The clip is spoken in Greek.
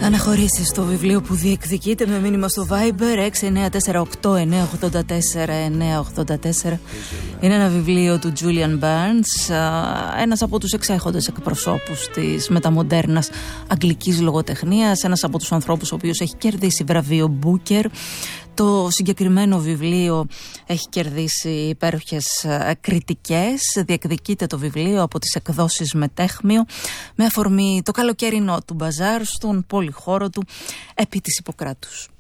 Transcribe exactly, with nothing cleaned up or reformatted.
Αναχωρήσεις στο βιβλίο που διεκδικείται με μήνυμα στο Viber έξι εννιά τέσσερα οκτώ εννιά οκτώ τέσσερα εννιά οκτώ τέσσερα. Είναι ένα βιβλίο του Julian Barnes, ένας από τους εξέχοντες εκπροσώπους της μεταμοντέρνας αγγλικής λογοτεχνίας, ένας από τους ανθρώπους ο οποίος έχει κερδίσει βραβείο Booker. Το συγκεκριμένο βιβλίο έχει κερδίσει υπέροχες κριτικές. Διεκδικείται το βιβλίο από τις εκδόσεις Μετέχμιο με αφορμή το καλοκαιρινό του μπαζάρ στον πολυχώρο του επί της Ιπποκράτους.